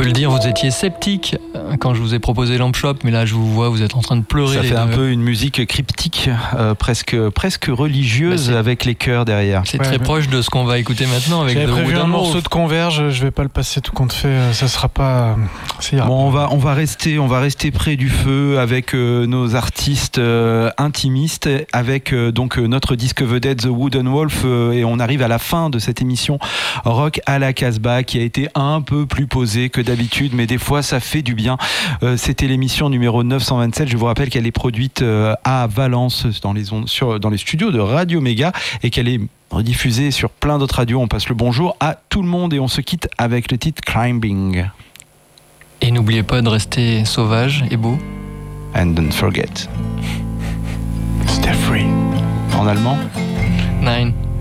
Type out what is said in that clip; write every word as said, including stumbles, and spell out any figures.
peut le dire, vous étiez sceptique quand je vous ai proposé Lamp Shop, mais là je vous vois, vous êtes en train de pleurer. Ça les fait deux. un peu une musique cryptique, euh, presque, presque religieuse, bah avec les chœurs derrière. C'est ouais, très mais... proche de ce qu'on va écouter maintenant avec J'avais The prévu Wooden un morceau Wolf. de Converge, je vais pas le passer tout compte fait, ça sera pas... Ça ira Bon, on pas. va, on va rester, on va rester près du feu avec euh, nos artistes euh, intimistes, avec euh, donc euh, notre disque vedette The Wooden Wolf, euh, et on arrive à la fin de cette émission Rock à la Casbah qui a été un peu plus posée que d'habitude, mais des fois ça fait du bien. Euh, c'était l'émission numéro neuf cent vingt-sept. Je vous rappelle qu'elle est produite euh, à Valence dans les ondes, sur, dans les studios de Radio Méga, et qu'elle est rediffusée sur plein d'autres radios. On passe le bonjour à tout le monde et on se quitte avec le titre Climbing. Et n'oubliez pas de rester sauvage et beau. And don't forget, stay free. En allemand? Nine.